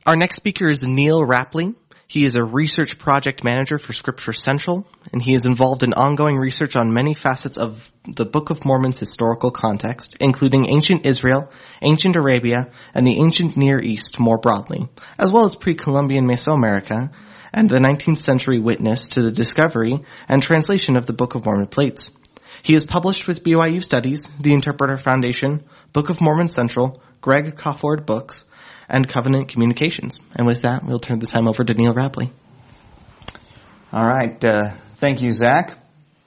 Our next speaker is Neil Rapley. He is a research project manager for Scripture Central, and he is involved in ongoing research on many facets of the Book of Mormon's historical context, including ancient Israel, ancient Arabia, and the ancient Near East more broadly, as well as pre-Columbian Mesoamerica and the 19th century witness to the discovery and translation of the Book of Mormon plates. He is published with BYU Studies, the Interpreter Foundation, Book of Mormon Central, Greg Cofford Books, and Covenant Communications. And with that, we'll turn the time over to Neil Rapley. All right. Thank you, Zach.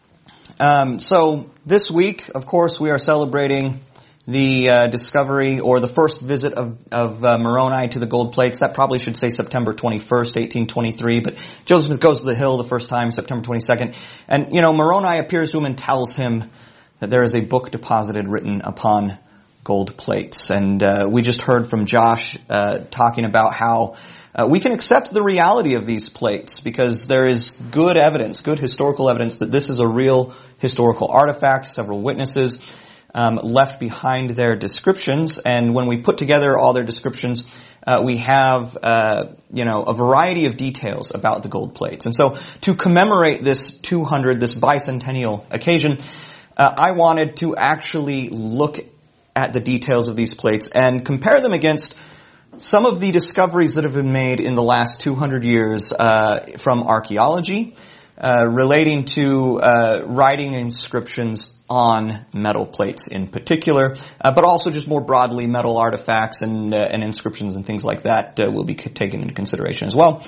So this week, of course, we are celebrating the discovery or the first visit of Moroni to the gold plates. That probably should say September 21st, 1823, but Joseph Smith goes to the hill the first time, September 22nd. And, Moroni appears to him and tells him that there is a book deposited written upon gold plates. And we just heard from Josh talking about how we can accept the reality of these plates because there is good evidence, good historical evidence that this is a real historical artifact. Several witnesses left behind their descriptions, and when we put together all their descriptions, we have a variety of details about the gold plates. And so to commemorate this bicentennial occasion, I wanted to actually look at the details of these plates and compare them against some of the discoveries that have been made in the last 200 years from archaeology relating to writing inscriptions on metal plates in particular, but also just more broadly metal artifacts and inscriptions and things like that will be taken into consideration as well.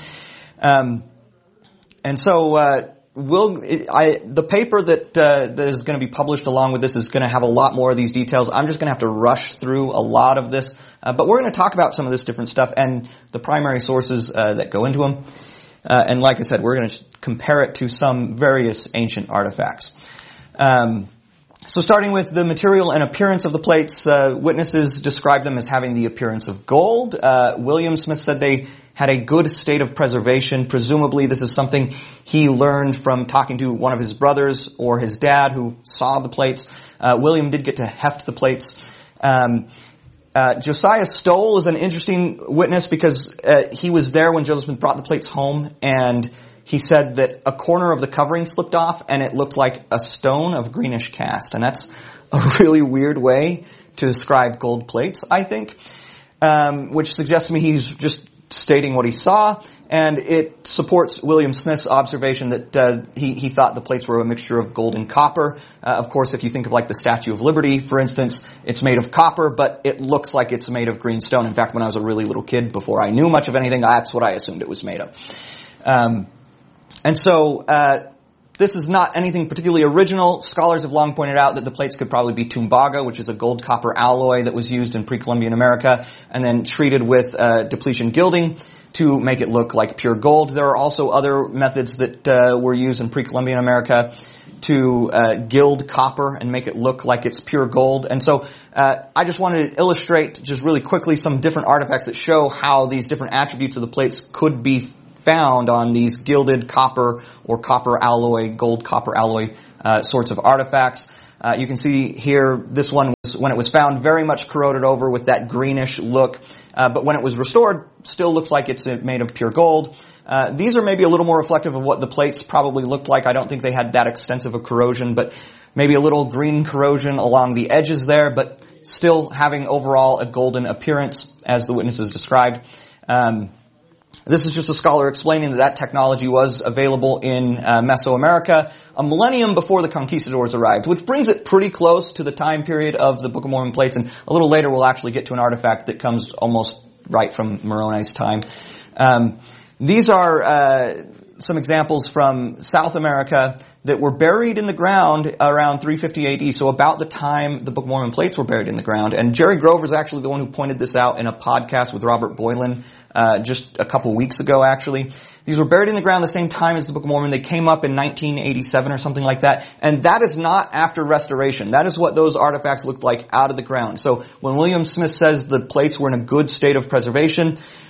The paper that is going to be published along with this is going to have a lot more of these details. I'm just going to have to rush through a lot of this, but we're going to talk about some of this different stuff and the primary sources that go into them. And like I said, we're going to compare it to some various ancient artifacts. So starting with the material and appearance of the plates, witnesses describe them as having the appearance of gold. William Smith said they had a good state of preservation. Presumably this is something he learned from talking to one of his brothers or his dad who saw the plates. William did get to heft the plates. Josiah Stoll is an interesting witness because he was there when Joseph Smith brought the plates home, and he said that a corner of the covering slipped off and it looked like a stone of greenish cast. And that's a really weird way to describe gold plates, I think, which suggests to me he's just stating what he saw. And it supports William Smith's observation that he thought the plates were a mixture of gold and copper. Of course, if you think of like the Statue of Liberty, for instance, it's made of copper, but it looks like it's made of green stone. In fact, when I was a really little kid, before I knew much of anything, that's what I assumed it was made of. This is not anything particularly original. Scholars have long pointed out that the plates could probably be tumbaga, which is a gold-copper alloy that was used in pre-Columbian America, and then treated with depletion gilding to make it look like pure gold. There are also other methods that were used in pre-Columbian America to gild copper and make it look like it's pure gold. And so I just wanted to illustrate just really quickly some different artifacts that show how these different attributes of the plates could be found on these gilded copper or copper alloy, gold copper alloy sorts of artifacts. You can see here this one was, when it was found, very much corroded over with that greenish look, but when it was restored, still looks like it's made of pure gold. These are maybe a little more reflective of what the plates probably looked like. I don't think they had that extensive a corrosion, but maybe a little green corrosion along the edges there, but still having overall a golden appearance as the witnesses described. This is just a scholar explaining that technology was available in Mesoamerica a millennium before the conquistadors arrived, which brings it pretty close to the time period of the Book of Mormon plates. And a little later we'll actually get to an artifact that comes almost right from Moroni's time. These are some examples from South America that were buried in the ground around 350 AD, so about the time the Book of Mormon plates were buried in the ground. And Jerry Grover is actually the one who pointed this out in a podcast with Robert Boylan just a couple weeks ago, actually. These were buried in the ground the same time as the Book of Mormon. They came up in 1987 or something like that. And that is not after restoration. That is what those artifacts looked like out of the ground. So when William Smith says the plates were in a good state of preservation,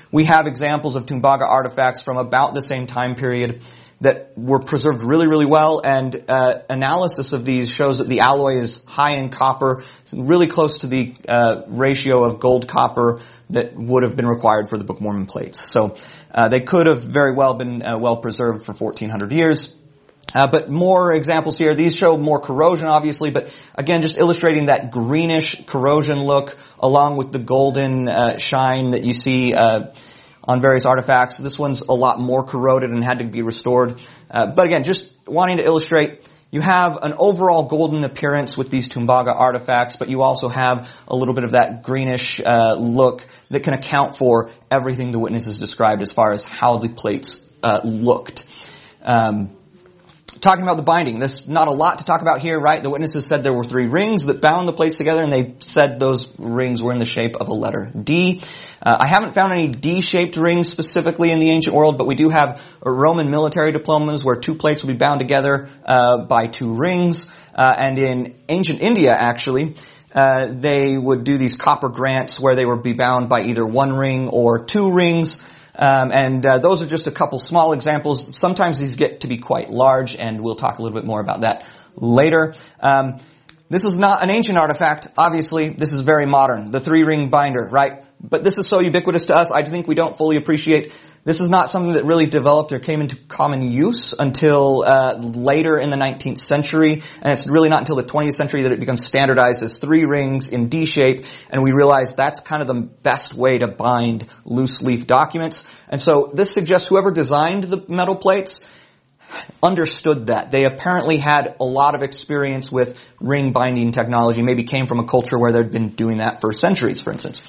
we have examples of Tumbaga artifacts from about the same time period that were preserved really, really well, and analysis of these shows that the alloy is high in copper, really close to the ratio of gold-copper that would have been required for the Book of Mormon plates. So they could have very well been well preserved for 1,400 years. But more examples here. These show more corrosion, obviously, but again, just illustrating that greenish corrosion look along with the golden shine that you see on various artifacts. This one's a lot more corroded and had to be restored. But again, just wanting to illustrate, you have an overall golden appearance with these Tumbaga artifacts, but you also have a little bit of that greenish look that can account for everything the witnesses described as far as how the plates looked. Talking about the binding, there's not a lot to talk about here, right? The witnesses said there were 3 rings that bound the plates together, and they said those rings were in the shape of a letter D. I haven't found any D-shaped rings specifically in the ancient world, but we do have Roman military diplomas where 2 plates would be bound together by 2 rings. And in ancient India, actually, they would do these copper grants where they would be bound by either 1 ring or 2 rings. Those are just a couple small examples. Sometimes these get to be quite large, and we'll talk a little bit more about that later. This is not an ancient artifact. Obviously, this is very modern. The 3-ring binder, right? But this is so ubiquitous to us, I think we don't fully appreciate. This is not something that really developed or came into common use until later in the 19th century, and it's really not until the 20th century that it becomes standardized as 3 rings in D shape, and we realize that's kind of the best way to bind loose leaf documents. And so this suggests whoever designed the metal plates understood that. They apparently had a lot of experience with ring binding technology, maybe came from a culture where they'd been doing that for centuries, for instance.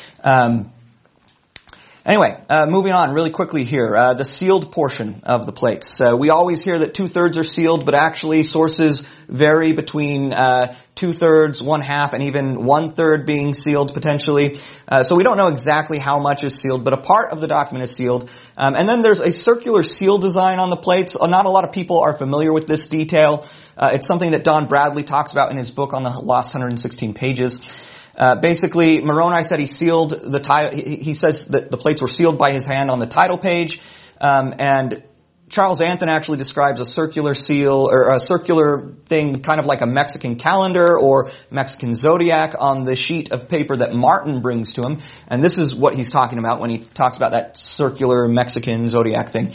Anyway, moving on really quickly here, the sealed portion of the plates. We always hear that 2/3 are sealed, but actually sources vary between 2/3, 1/2, and even 1/3 being sealed potentially. So we don't know exactly how much is sealed, but a part of the document is sealed. And then there's a circular seal design on the plates. Not a lot of people are familiar with this detail. It's something that Don Bradley talks about in his book on the Lost 116 Pages. Basically, Moroni said he sealed the title. He says that the plates were sealed by his hand on the title page. And Charles Anthon actually describes a circular seal, or a circular thing, kind of like a Mexican calendar or Mexican zodiac on the sheet of paper that Martin brings to him. And this is what he's talking about when he talks about that circular Mexican zodiac thing.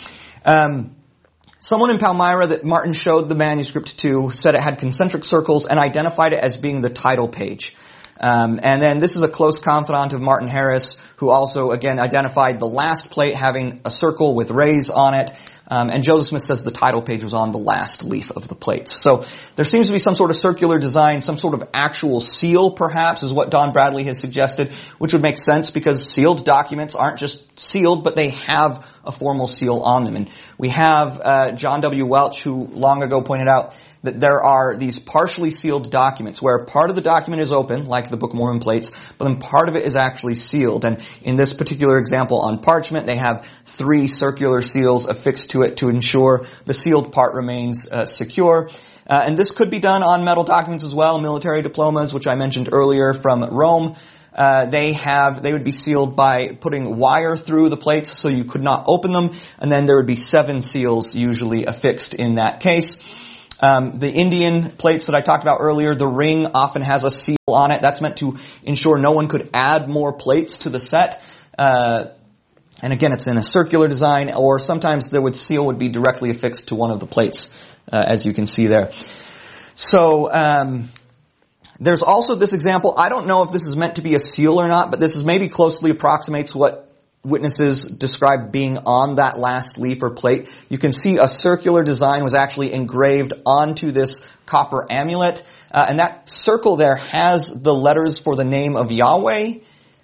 Someone in Palmyra that Martin showed the manuscript to said it had concentric circles and identified it as being the title page. And then this is a close confidant of Martin Harris, who also, again, identified the last plate having a circle with rays on it. And Joseph Smith says the title page was on the last leaf of the plates. So there seems to be some sort of circular design, some sort of actual seal, perhaps, is what Don Bradley has suggested, which would make sense because sealed documents aren't just sealed, but they have a formal seal on them. And we have John W. Welch, who long ago pointed out that there are these partially sealed documents where part of the document is open, like the Book of Mormon plates, but then part of it is actually sealed. And in this particular example on parchment, they have 3 circular seals affixed to it to ensure the sealed part remains secure. And this could be done on metal documents as well, military diplomas, which I mentioned earlier from Rome. They would be sealed by putting wire through the plates so you could not open them, and then there would be 7 seals usually affixed in that case. The Indian plates that I talked about earlier, the ring often has a seal on it. That's meant to ensure no one could add more plates to the set. And again, it's in a circular design, or sometimes the seal would be directly affixed to one of the plates, as you can see there. So, there's also this example. I don't know if this is meant to be a seal or not, but this is maybe closely approximates what witnesses described being on that last leaf or plate. You can see a circular design was actually engraved onto this copper amulet, and that circle there has the letters for the name of Yahweh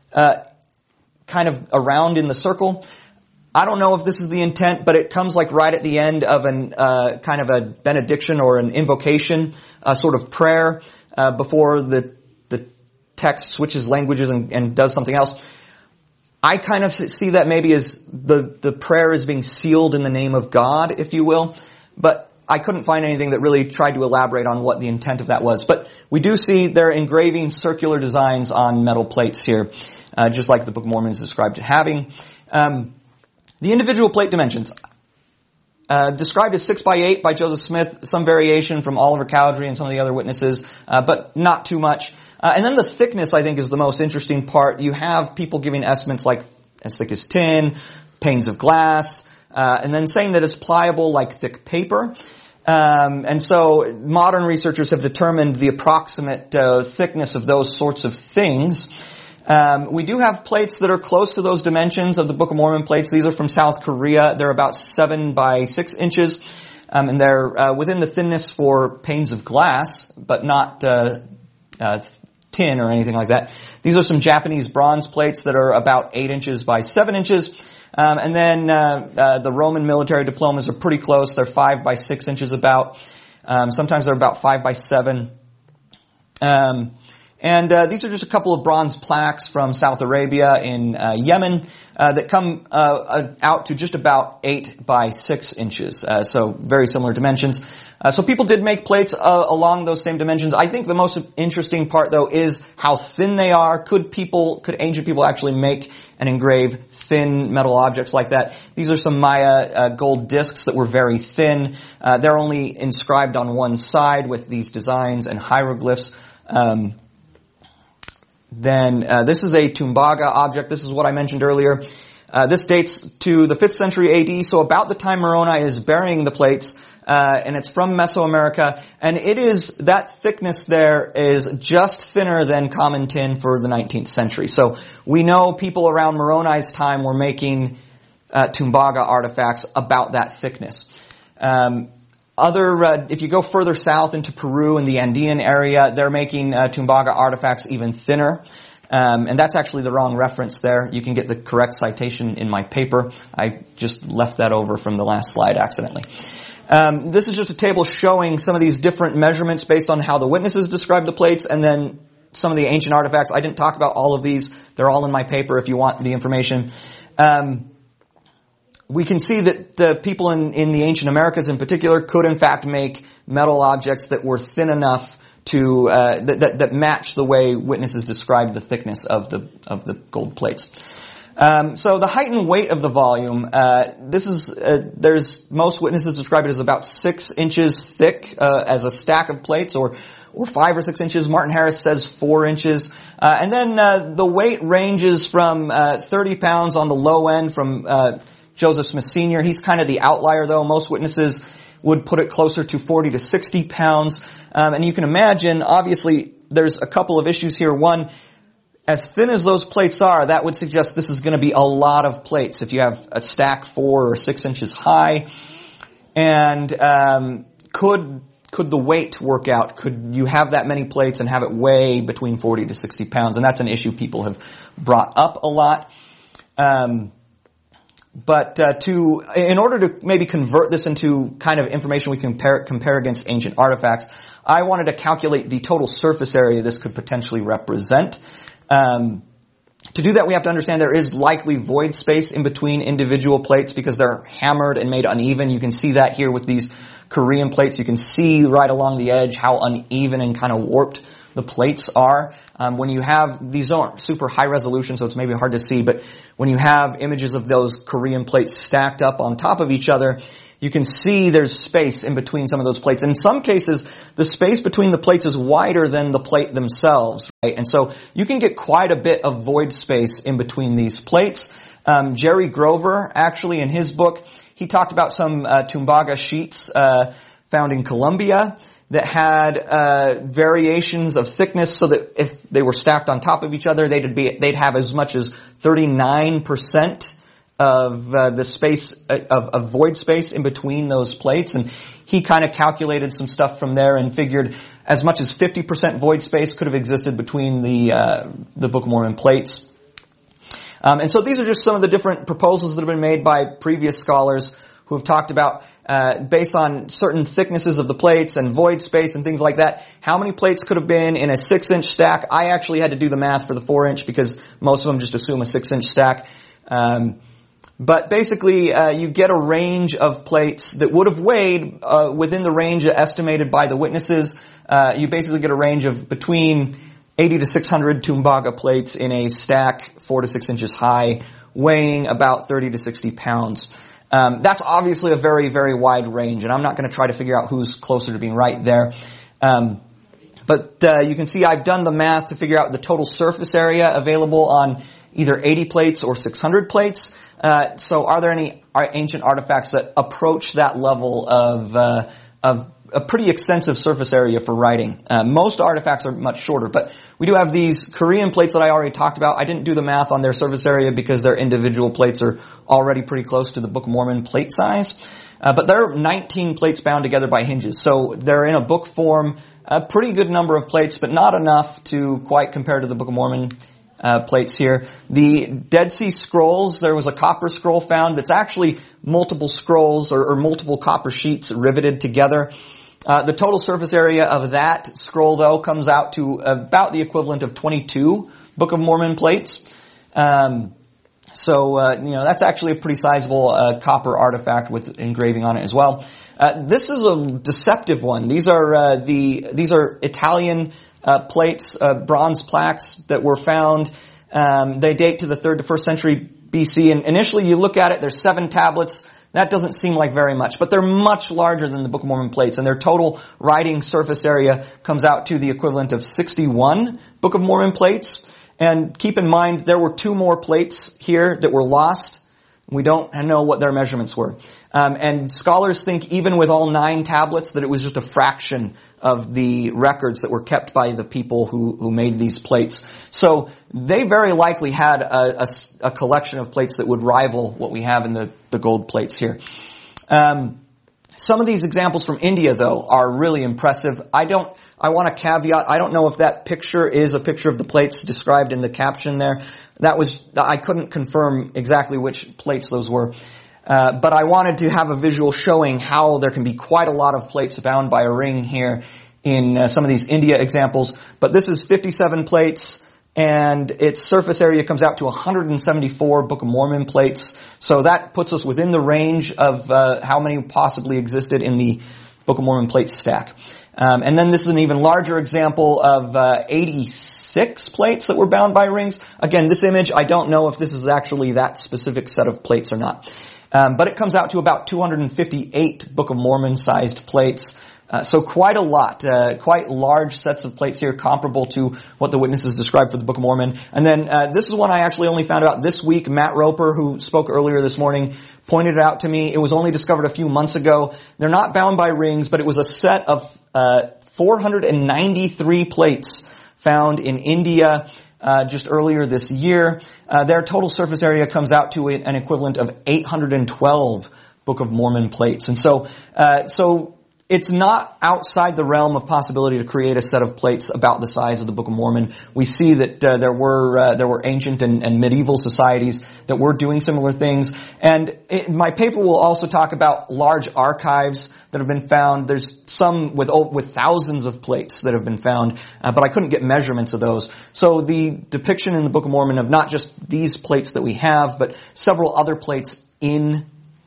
kind of around in the circle. I don't know if this is the intent, but it comes like right at the end of an kind of a benediction or an invocation, a sort of prayer before the text switches languages and does something else. I kind of see that maybe as the prayer is being sealed in the name of God, if you will, but I couldn't find anything that really tried to elaborate on what the intent of that was. But we do see they're engraving circular designs on metal plates here. just like the Book of Mormon is described as having. The individual plate dimensions. Described as 6 by 8 by Joseph Smith, some variation from Oliver Cowdery and some of the other witnesses, but not too much. And then the thickness, I think, is the most interesting part. You have people giving estimates like as thick as tin, panes of glass, and then saying that it's pliable like thick paper. And so modern researchers have determined the approximate thickness of those sorts of things. We do have plates that are close to those dimensions of the Book of Mormon plates. These are from South Korea. They're about 7 by 6 inches. And they're within the thinness for panes of glass, but not tin or anything like that. These are some Japanese bronze plates that are about 8 inches by 7 inches. And then the Roman military diplomas are pretty close. They're 5 by 6 inches about. Sometimes they're about 5 by 7. And these are just a couple of bronze plaques from South Arabia in Yemen that come out to just about 8 by 6 inches. So very similar dimensions. So people did make plates along those same dimensions. I think the most interesting part, though, is how thin they are. Could ancient people actually make and engrave thin metal objects like that? These are some Maya gold discs that were very thin. They're only inscribed on one side with these designs and hieroglyphs. Then this is a Tumbaga object. This is what I mentioned earlier. This dates to the 5th century AD, so about the time Moroni is burying the plates, and it's from Mesoamerica, and it is, that thickness there is just thinner than common tin for the 19th century. So we know people around Moroni's time were making Tumbaga artifacts about that thickness. If you go further south into Peru and the Andean area, they're making Tumbaga artifacts even thinner. And that's actually the wrong reference there. You can get the correct citation in my paper. I just left that over from the last slide accidentally. This is just a table showing some of these different measurements based on how the witnesses describe the plates, and then some of the ancient artifacts. I didn't talk about all of these. They're all in my paper if you want the information. We can see that people in the ancient Americas in particular could in fact make metal objects that were thin enough to that match the way witnesses described the thickness of the gold plates. So the height and weight of the volume, most witnesses describe it as about 6 inches thick as a stack of plates, or 5 or 6 inches. Martin Harris says 4 inches. And then the weight ranges from 30 pounds on the low end from Joseph Smith Sr. He's kind of the outlier, though. Most witnesses would put it closer to 40 to 60 pounds. And you can imagine, obviously, there's a couple of issues here. One, as thin as those plates are, that would suggest this is going to be a lot of plates if you have a stack 4 or 6 inches high. And could the weight work out? Could you have that many plates and have it weigh between 40 to 60 pounds? And that's an issue people have brought up a lot. But in order to maybe convert this into kind of information we can compare against ancient artifacts, I wanted to calculate the total surface area this could potentially represent. To do that, we have to understand there is likely void space in between individual plates because they're hammered and made uneven. You can see that here with these Korean plates. You can see right along the edge how uneven and kind of warped the plates are. When you have, these aren't super high resolution, so it's maybe hard to see, but when you have images of those Korean plates stacked up on top of each other, you can see there's space in between some of those plates. In some cases, the space between the plates is wider than the plate themselves, right? And so you can get quite a bit of void space in between these plates. Jerry Grover, actually, in his book, he talked about some Tumbaga sheets found in Colombia that had variations of thickness, so that if they were stacked on top of each other, they'd have as much as 39% of the space of void space in between those plates. And he kind of calculated some stuff from there and figured as much as 50% void space could have existed between the Book of Mormon plates. And so these are just some of the different proposals that have been made by previous scholars who have talked about, based on certain thicknesses of the plates and void space and things like that, how many plates could have been in a 6-inch stack. I actually had to do the math for the 4-inch because most of them just assume a 6-inch stack. But basically, you get a range of plates that would have weighed within the range estimated by the witnesses. You basically get a range of between 80 to 600 Tumbaga plates in a stack 4 to 6 inches high, weighing about 30 to 60 pounds. That's obviously a very, very wide range, and I'm not going to try to figure out who's closer to being right there. But you can see I've done the math to figure out the total surface area available on either 80 plates or 600 plates. So are there any ancient artifacts that approach that level of a pretty extensive surface area for writing? Most artifacts are much shorter, but we do have these Korean plates that I already talked about. I didn't do the math on their surface area because their individual plates are already pretty close to the Book of Mormon plate size. But there are 19 plates bound together by hinges. So they're in a book form, a pretty good number of plates, but not enough to quite compare to the Book of Mormon plates here. The Dead Sea Scrolls, there was a copper scroll found that's actually multiple scrolls or multiple copper sheets riveted together. The total surface area of that scroll, though, comes out to about the equivalent of 22 Book of Mormon plates. So that's actually a pretty sizable copper artifact with engraving on it as well. This is a deceptive one. These are Italian plates, bronze plaques that were found. They date to the 3rd to 1st century BC, and initially you look at it, there's 7 tablets. That doesn't seem like very much, but they're much larger than the Book of Mormon plates, and their total writing surface area comes out to the equivalent of 61 Book of Mormon plates. And keep in mind, there were 2 more plates here that were lost. We don't know what their measurements were. And scholars think even with all 9 tablets that it was just a fraction of the records that were kept by the people who made these plates. So they very likely had a collection of plates that would rival what we have in the gold plates here. Some of these examples from India, though, are really impressive. I want to caveat, I don't know if that picture is a picture of the plates described in the caption there. I couldn't confirm exactly which plates those were. But I wanted to have a visual showing how there can be quite a lot of plates found by a ring here in some of these India examples. But this is 57 plates, and its surface area comes out to 174 Book of Mormon plates. So that puts us within the range of how many possibly existed in the Book of Mormon plate stack. And then this is an even larger example of 86 plates that were bound by rings. Again, this image, I don't know if this is actually that specific set of plates or not. But it comes out to about 258 Book of Mormon sized plates. So quite a lot, quite large sets of plates here, comparable to what the witnesses described for the Book of Mormon. And then this is one I actually only found out this week. Matt Roper, who spoke earlier this morning, pointed it out to me. It was only discovered a few months ago. They're not bound by rings, but it was a set of 493 plates found in India just earlier this year. Their total surface area comes out to an equivalent of 812 Book of Mormon plates. And so it's not outside the realm of possibility to create a set of plates about the size of the Book of Mormon. We see that there were ancient and medieval societies that were doing similar things. And my paper will also talk about large archives that have been found. There's some with thousands of plates that have been found, but I couldn't get measurements of those. So the depiction in the Book of Mormon of not just these plates that we have, but several other plates in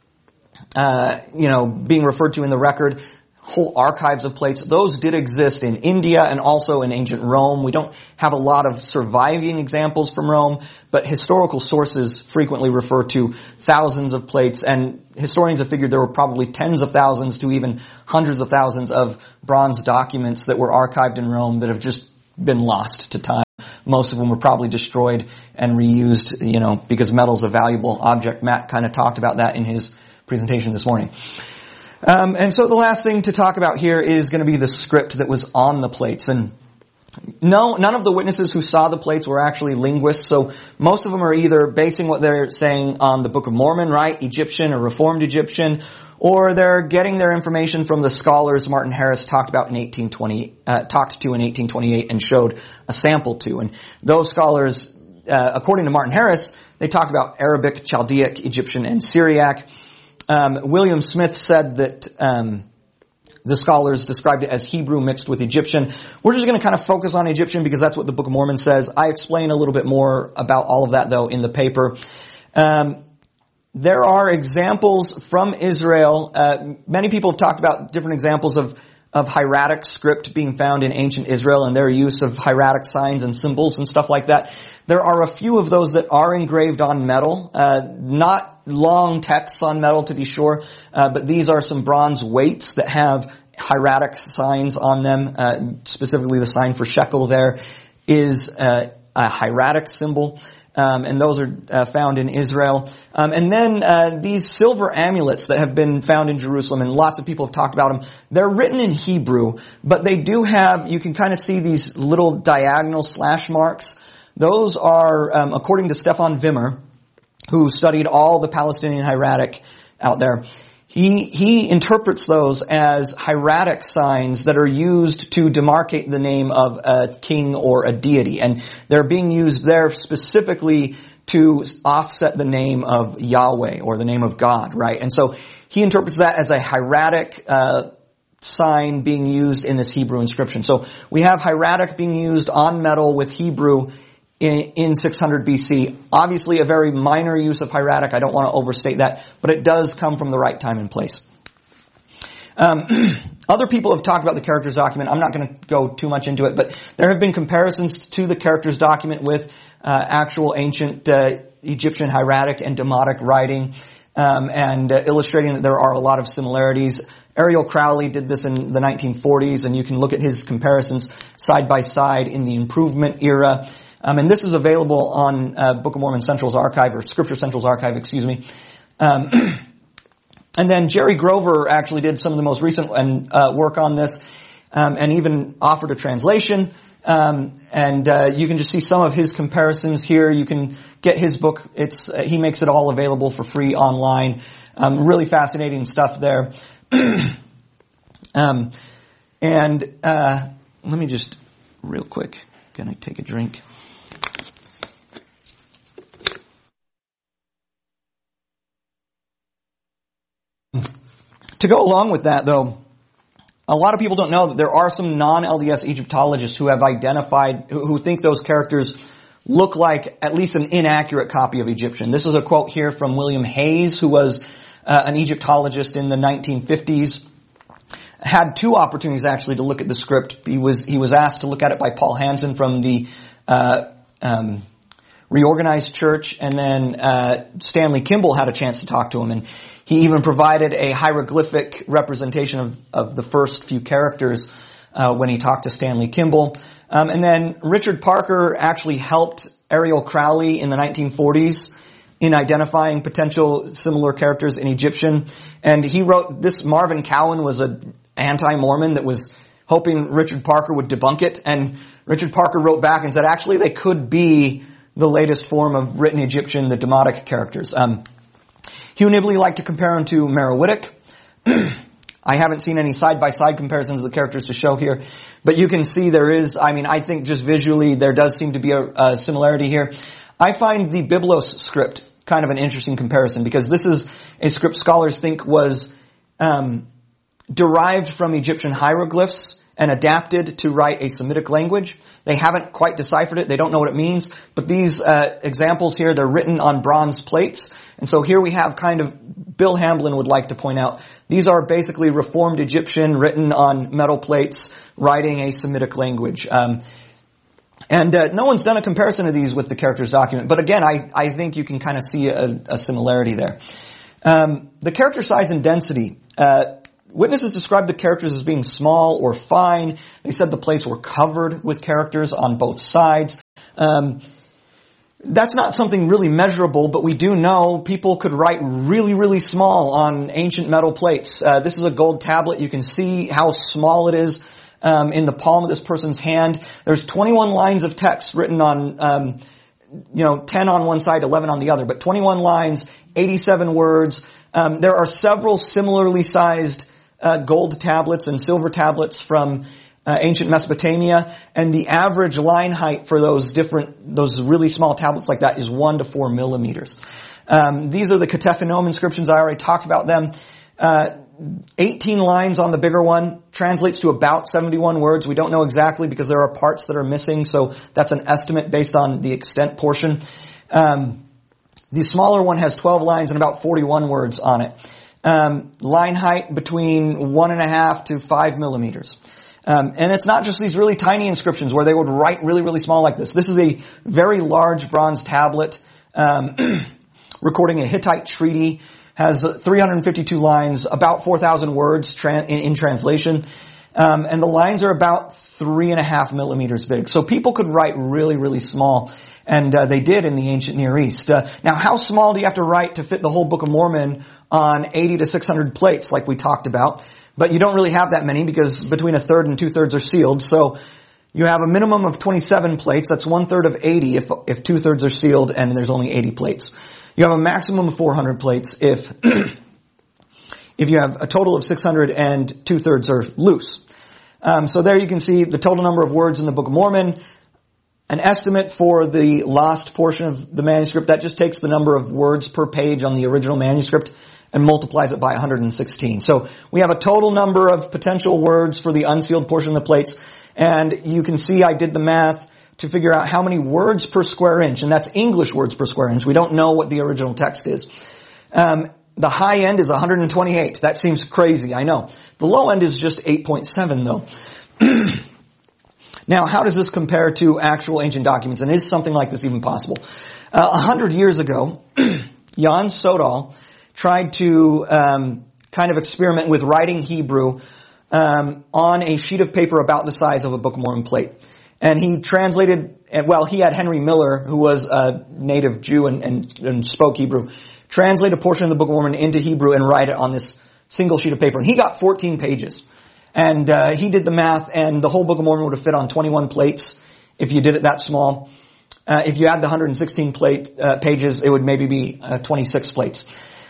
being referred to in the record, whole archives of plates, those did exist in India and also in ancient Rome. We don't have a lot of surviving examples from Rome, but historical sources frequently refer to thousands of plates, and historians have figured there were probably tens of thousands to even hundreds of thousands of bronze documents that were archived in Rome that have just been lost to time. Most of them were probably destroyed and reused, because metal's a valuable object. Matt kind of talked about that in his presentation this morning. And so the last thing to talk about here is going to be the script that was on the plates. And no, none of the witnesses who saw the plates were actually linguists, so most of them are either basing what they're saying on the Book of Mormon, right, Egyptian or Reformed Egyptian, or they're getting their information from the scholars Martin Harris talked to in 1828 and showed a sample to. And those scholars, according to Martin Harris, they talked about Arabic, Chaldaic, Egyptian, and Syriac. William Smith said that the scholars described it as Hebrew mixed with Egyptian. We're just going to kind of focus on Egyptian because that's what the Book of Mormon says. I explain a little bit more about all of that, though, in the paper. There are examples from Israel. Many people have talked about different examples of of hieratic script being found in ancient Israel and their use of hieratic signs and symbols and stuff like that. There are a few of those that are engraved on metal, not long texts on metal to be sure, but these are some bronze weights that have hieratic signs on them. Specifically the sign for shekel there is a hieratic symbol. And those are found in Israel. And then these silver amulets that have been found in Jerusalem, and lots of people have talked about them, they're written in Hebrew, but they do have, you can kind of see these little diagonal slash marks. Those are, according to Stefan Wimmer, who studied all the Palestinian hieratic out there, he interprets those as hieratic signs that are used to demarcate the name of a king or a deity. And they're being used there specifically to offset the name of Yahweh or the name of God, right? And so he interprets that as a hieratic sign being used in this Hebrew inscription. So we have hieratic being used on metal with Hebrew in 600 BC. Obviously a very minor use of hieratic. I don't want to overstate that, but it does come from the right time and place. Other people have talked about the characters document. I'm not going to go too much into it, but there have been comparisons to the characters document with actual ancient Egyptian hieratic and Demotic writing, and illustrating that there are a lot of similarities. Ariel Crowley did this in the 1940s, and you can look at his comparisons side by side in the Improvement era. And this is available on Book of Mormon Central's archive, or Scripture Central's archive, excuse me. And then Jerry Grover actually did some of the most recent work on this, and even offered a translation. And you can just see some of his comparisons here. You can get his book. He makes it all available for free online. Really fascinating stuff there. And let me just real quick. Gonna take a drink. To go along with that, though, a lot of people don't know that there are some non-LDS Egyptologists who have identified, who think those characters look like at least an inaccurate copy of Egyptian. This is a quote here from William Hayes, who was an Egyptologist in the 1950s. Had two opportunities actually to look at the script. He was asked to look at it by Paul Hansen from the Reorganized Church, and then Stanley Kimball had a chance to talk to him, and he even provided a hieroglyphic representation of the first few characters when he talked to Stanley Kimball. And then Richard Parker actually helped Ariel Crowley in the 1940s in identifying potential similar characters in Egyptian. And he wrote this. Marvin Cowan was an anti-Mormon that was hoping Richard Parker would debunk it. And Richard Parker wrote back and said, actually, they could be the latest form of written Egyptian, the Demotic characters. Hugh Nibley liked to compare him to Merowitic. I haven't seen any side-by-side comparisons of the characters to show here, but you can see there is, I think just visually there does seem to be a similarity here. I find the Biblos script kind of an interesting comparison, because this is a script scholars think was derived from Egyptian hieroglyphs and adapted to write a Semitic language. They haven't quite deciphered it. They don't know what it means. But these examples here, they're written on bronze plates. And so here we have kind of, Bill Hamblin would like to point out, these are basically Reformed Egyptian written on metal plates, writing a Semitic language. And no one's done a comparison of these with the characters document. But again, I think you can kind of see a similarity there. The character size and density. Witnesses described the characters as being small or fine. They said the plates were covered with characters on both sides. That's not something really measurable, but we do know people could write really, really small on ancient metal plates. This is a gold tablet. You can see how small it is in the palm of this person's hand. There's 21 lines of text written on 10 on one side, 11 on the other, but 21 lines, 87 words. There are several similarly sized gold tablets and silver tablets from ancient Mesopotamia, and the average line height for those really small tablets like that is 1 to 4 millimeters. These are the Ketephenom inscriptions. I already talked about them. 18 lines on the bigger one translates to about 71 words. We don't know exactly because there are parts that are missing, so that's an estimate based on the extent portion. The smaller one has 12 lines and about 41 words on it. line height between 1.5 to 5 millimeters. And it's not just these really tiny inscriptions where they would write really, really small like this. This is a very large bronze tablet, recording a Hittite treaty, has 352 lines, about 4,000 words in translation. And the lines are about 3.5 millimeters big. So people could write really, really small. And they did in the ancient Near East. Now, how small do you have to write to fit the whole Book of Mormon on 80 to 600 plates like we talked about? But you don't really have that many because between 1/3 and 2/3 are sealed. So you have a minimum of 27 plates. That's 1/3 of 80 if 2/3 are sealed and there's only 80 plates. You have a maximum of 400 plates if you have a total of 600 and 2/3 are loose. So there you can see the total number of words in the Book of Mormon. An estimate for the lost portion of the manuscript, that just takes the number of words per page on the original manuscript and multiplies it by 116. So we have a total number of potential words for the unsealed portion of the plates. And you can see I did the math to figure out how many words per square inch, and that's English words per square inch. We don't know what the original text is. The high end is 128. That seems crazy, I know. The low end is just 8.7 though. Now, how does this compare to actual ancient documents? And is something like this even possible? 100 years ago, Jan Sodal tried to kind of experiment with writing Hebrew on a sheet of paper about the size of a Book of Mormon plate. And he translated, well, he had Henry Miller, who was a native Jew and spoke Hebrew, translate a portion of the Book of Mormon into Hebrew and write it on this single sheet of paper. And he got 14 pages. And he did the math, and the whole Book of Mormon would have fit on 21 plates if you did it that small. If you add the 116 pages, it would maybe be 26 plates.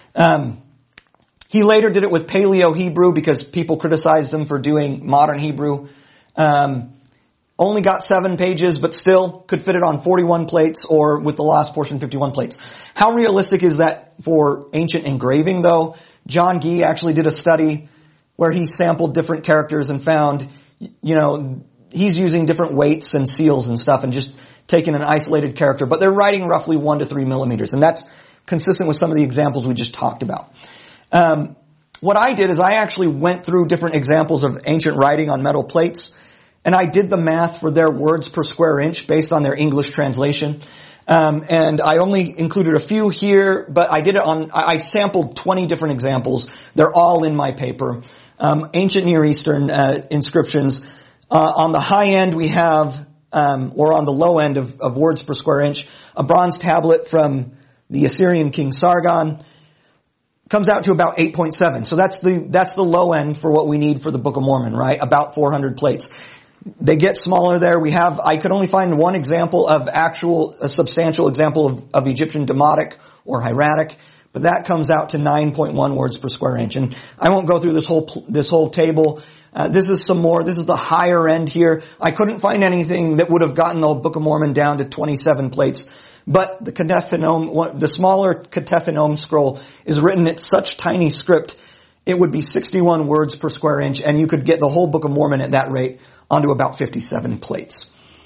He later did it with Paleo Hebrew because people criticized him for doing modern Hebrew. Only got 7 pages, but still could fit it on 41 plates, or with the last portion, 51 plates. How realistic is that for ancient engraving, though? John Gee actually did a study where he sampled different characters and found, he's using different weights and seals and stuff and just taking an isolated character, but they're writing roughly 1 to 3 millimeters, and that's consistent with some of the examples we just talked about. What I did is I actually went through different examples of ancient writing on metal plates, and I did the math for their words per square inch based on their English translation. And I only included a few here, but I sampled 20 different examples. They're all in my paper. Ancient Near Eastern inscriptions. On the high end we have, or on the low end of words per square inch, a bronze tablet from the Assyrian king Sargon. Comes out to about 8.7. So that's the low end for what we need for the Book of Mormon, right? About 400 plates. They get smaller there. I could only find one example of a substantial example of Egyptian Demotic or hieratic, but that comes out to 9.1 words per square inch. And I won't go through this whole table. This is some more. This is the higher end here. I couldn't find anything that would have gotten the Book of Mormon down to 27 plates. But the smaller Ketephenome scroll is written at such tiny script, it would be 61 words per square inch, and you could get the whole Book of Mormon at that rate onto about 57 plates.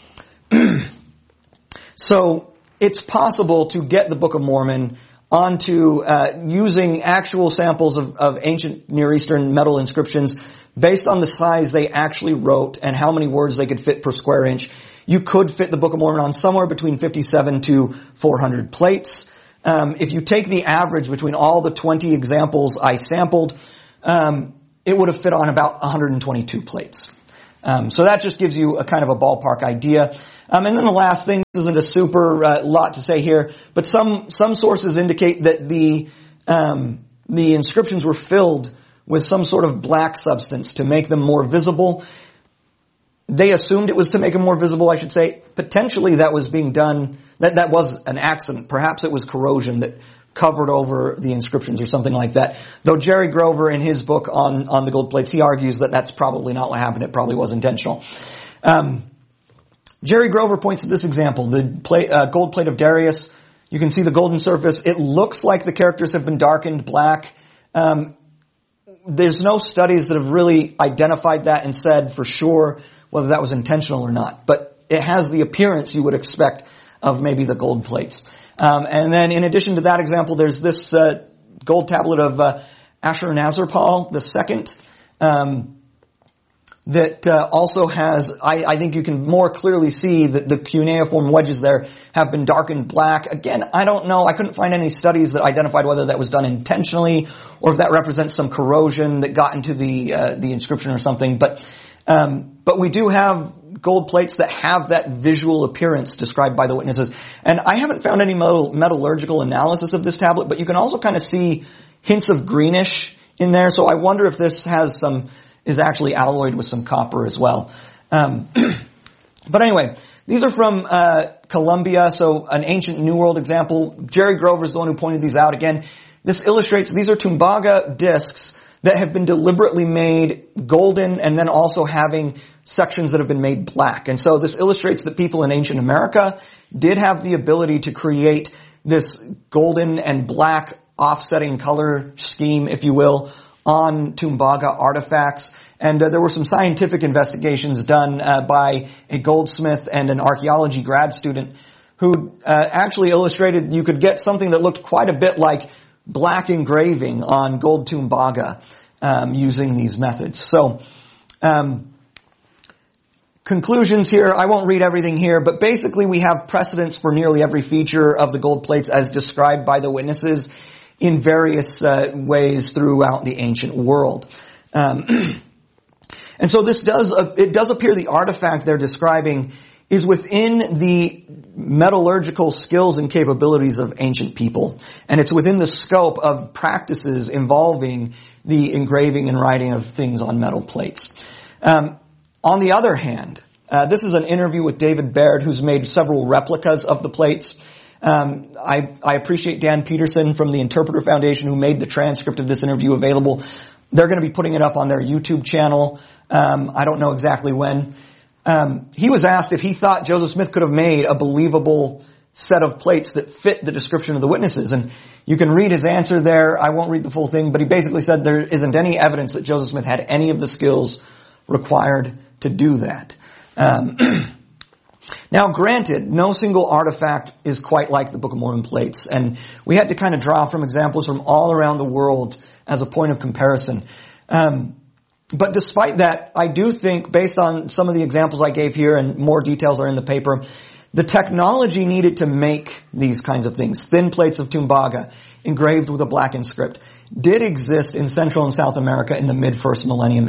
So it's possible to get the Book of Mormon onto using actual samples of ancient Near Eastern metal inscriptions based on the size they actually wrote and how many words they could fit per square inch. You could fit the Book of Mormon on somewhere between 57 to 400 plates. If you take the average between all the 20 examples I sampled, it would have fit on about 122 plates. So that just gives you a kind of a ballpark idea. And then the last thing, this isn't a super lot to say here, but some sources indicate that the inscriptions were filled with some sort of black substance to make them more visible. They assumed it was to make them more visible, I should say. Potentially that was being done, that was an accident. Perhaps it was corrosion that covered over the inscriptions or something like that. Though Jerry Grover in his book on the gold plates, he argues that that's probably not what happened. It probably was intentional. Jerry Grover points to this example, the gold plate of Darius. You can see the golden surface. It looks like the characters have been darkened black. There's no studies that have really identified that and said for sure whether that was intentional or not. But it has the appearance you would expect of maybe the gold plates. And then in addition to that example, there's this gold tablet of Ashurnazirpal II, that also has, I think you can more clearly see that the cuneiform wedges there have been darkened black. Again, I don't know. I couldn't find any studies that identified whether that was done intentionally or if that represents some corrosion that got into the inscription or something. But we do have gold plates that have that visual appearance described by the witnesses. And I haven't found any metallurgical analysis of this tablet, but you can also kind of see hints of greenish in there. So I wonder if this is actually alloyed with some copper as well. But anyway, these are from Columbia, so an ancient New World example. Jerry Grover is the one who pointed these out. Again, this illustrates, these are Tumbaga discs that have been deliberately made golden and then also having sections that have been made black. And so this illustrates that people in ancient America did have the ability to create this golden and black offsetting color scheme, if you will, on Tumbaga artifacts. And there were some scientific investigations done by a goldsmith and an archaeology grad student who actually illustrated you could get something that looked quite a bit like black engraving on gold Tumbaga using these methods. So conclusions here, I won't read everything here, but basically we have precedents for nearly every feature of the gold plates as described by the witnesses in various ways throughout the ancient world. And so it does appear the artifact they're describing is within the metallurgical skills and capabilities of ancient people. And it's within the scope of practices involving the engraving and writing of things on metal plates. On the other hand, this is an interview with David Baird, who's made several replicas of the plates. I appreciate Dan Peterson from the Interpreter Foundation who made the transcript of this interview available. They're going to be putting it up on their YouTube channel. I don't know exactly when. He was asked if he thought Joseph Smith could have made a believable set of plates that fit the description of the witnesses. And you can read his answer there. I won't read the full thing, but he basically said there isn't any evidence that Joseph Smith had any of the skills required to do that. Now, granted, no single artifact is quite like the Book of Mormon plates, and we had to kind of draw from examples from all around the world as a point of comparison. But despite that, I do think, based on some of the examples I gave here, and more details are in the paper, the technology needed to make these kinds of things, thin plates of Tumbaga engraved with a blackened script, did exist in Central and South America in the mid-first millennium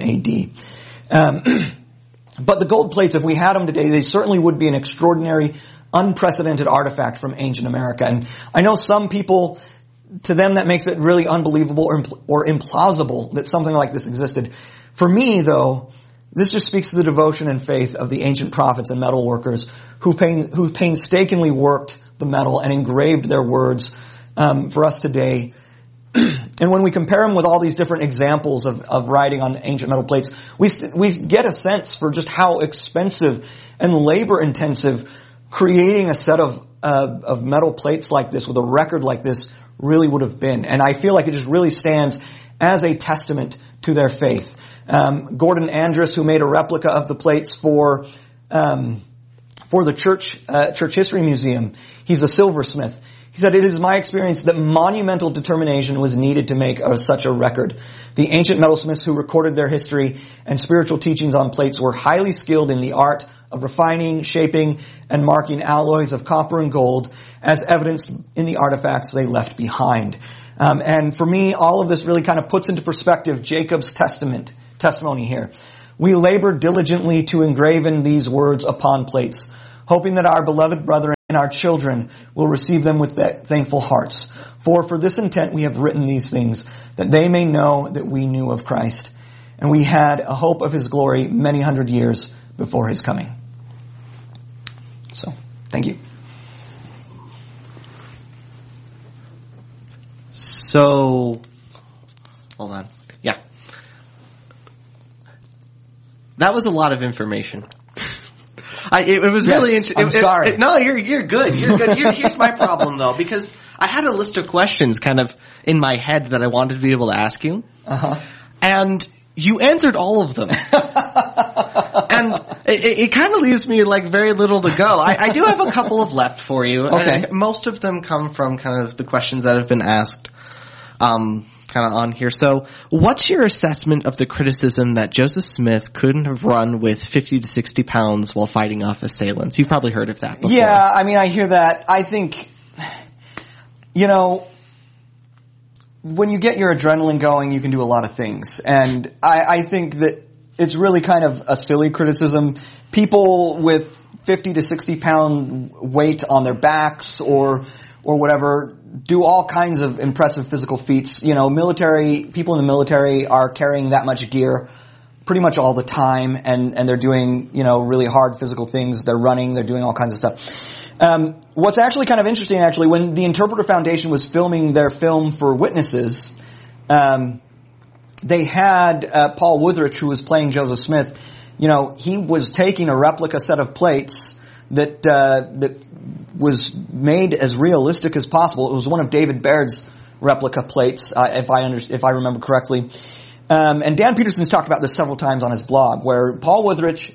AD. But the gold plates, if we had them today, they certainly would be an extraordinary, unprecedented artifact from ancient America. And I know some people, to them that makes it really unbelievable or implausible that something like this existed. For me, though, this just speaks to the devotion and faith of the ancient prophets and metal workers who painstakingly worked the metal and engraved their words for us today. And when we compare them with all these different examples of writing on ancient metal plates, we get a sense for just how expensive and labor intensive creating a set of metal plates like this with a record like this really would have been. And I feel like it just really stands as a testament to their faith. Gordon Andrus, who made a replica of the plates for the Church History Museum, he's a silversmith. He said, "It is my experience that monumental determination was needed to make such a record. The ancient metalsmiths who recorded their history and spiritual teachings on plates were highly skilled in the art of refining, shaping, and marking alloys of copper and gold, as evidenced in the artifacts they left behind." And for me, all of this really kind of puts into perspective Jacob's testimony here. "We labored diligently to engraven these words upon plates, hoping that our beloved brethren and our children will receive them with thankful hearts. For this intent we have written these things, that they may know that we knew of Christ, and we had a hope of His glory many hundred years before His coming." So, thank you. So, hold on. Yeah. That was a lot of information. It was really interesting. I'm sorry. No, you're good. You're good. Here's my problem though, because I had a list of questions kind of in my head that I wanted to be able to ask you. Uh-huh. And you answered all of them. And it kind of leaves me like very little to go. I do have a couple of left for you. Okay. And most of them come from kind of the questions that have been asked kind of on here. So what's your assessment of the criticism that Joseph Smith couldn't have run with 50 to 60 pounds while fighting off assailants? You've probably heard of that before. Yeah, I mean, I hear that. I think, you know, when you get your adrenaline going, you can do a lot of things. And I think that it's really kind of a silly criticism. People with 50 to 60 pound weight on their backs or whatever do all kinds of impressive physical feats. You know, people in the military are carrying that much gear pretty much all the time, and they're doing, you know, really hard physical things. They're running, they're doing all kinds of stuff. What's actually kind of interesting, when the Interpreter Foundation was filming their film for Witnesses, they had Paul Wuthridge, who was playing Joseph Smith. You know, he was taking a replica set of plates that was made as realistic as possible. It was one of David Baird's replica plates, if I remember correctly. And Dan Peterson's talked about this several times on his blog, where Paul Wuthridge,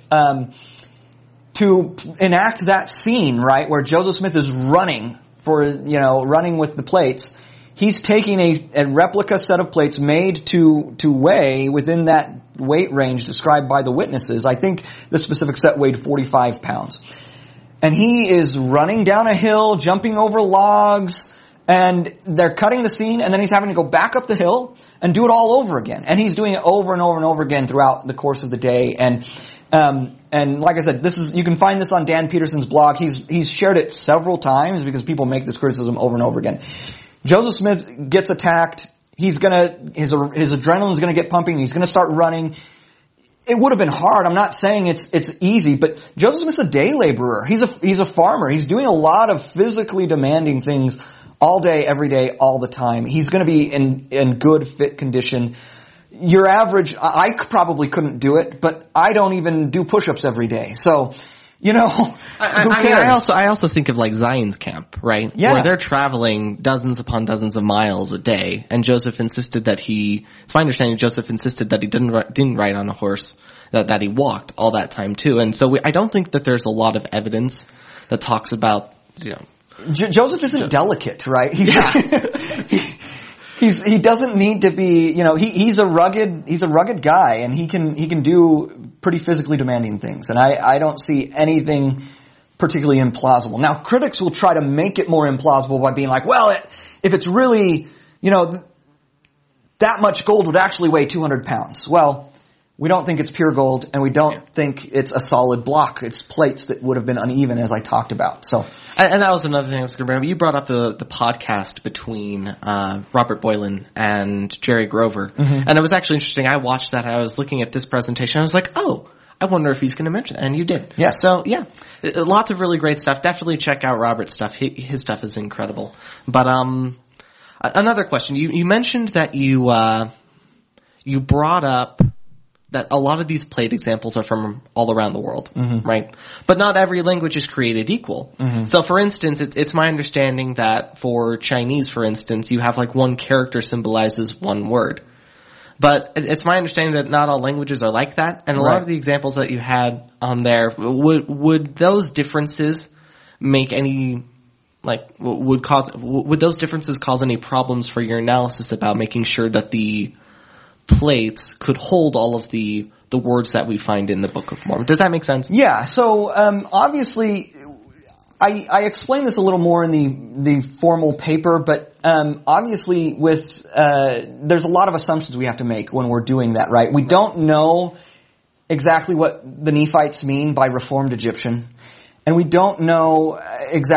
to enact that scene, right, where Joseph Smith is running with the plates, he's taking a replica set of plates made to weigh within that weight range described by the witnesses. I think the specific set weighed 45 pounds. And he is running down a hill, jumping over logs, and they're cutting the scene, and then he's having to go back up the hill and do it all over again. And he's doing it over and over and over again throughout the course of the day. And like I said, you can find this on Dan Peterson's blog. He's shared it several times because people make this criticism over and over again. Joseph Smith gets attacked. His adrenaline's gonna get pumping. He's gonna start running. It would have been hard. I'm not saying it's easy, but Joseph Smith's a day laborer. He's a farmer. He's doing a lot of physically demanding things all day, every day, all the time. He's going to be in good, fit condition. Your average, I probably couldn't do it, but I don't even do push-ups every day. So, you know, who cares? I also think of like Zion's Camp, right? Yeah. Where they're traveling dozens upon dozens of miles a day, and Joseph insisted that it's my understanding Joseph insisted that he didn't ride on a horse, that he walked all that time too. And so I don't think that there's a lot of evidence that talks about, you know, Joseph isn't delicate, right? He doesn't need to be, you know, he's a rugged guy, and he can do pretty physically demanding things. And I don't see anything particularly implausible. Now, critics will try to make it more implausible by being like, well, if it's really, you know, that much gold would actually weigh 200 pounds. Well, we don't think it's pure gold, and we don't think it's a solid block. It's plates that would have been uneven, as I talked about. So, and that was another thing I was going to bring up. You brought up the podcast between Robert Boylan and Jerry Grover, and it was actually interesting. I watched that. I was looking at this presentation. I was like, oh, I wonder if he's going to mention it, and you did. Yeah. So yeah, lots of really great stuff. Definitely check out Robert's stuff. His stuff is incredible. But another question. You mentioned that you brought up that a lot of these plate examples are from all around the world, right? But not every language is created equal. So for instance, it's my understanding that for Chinese, for instance, you have like one character symbolizes one word. But it's my understanding that not all languages are like that. And a lot of the examples that you had on there, would those differences make any, would those differences cause any problems for your analysis about making sure that the plates could hold all of the words that we find in the Book of Mormon? Does that make sense? Yeah. So, obviously, I explained this a little more in the formal paper, but, obviously there's a lot of assumptions we have to make when we're doing that, right? We don't know exactly what the Nephites mean by Reformed Egyptian, and we don't know exactly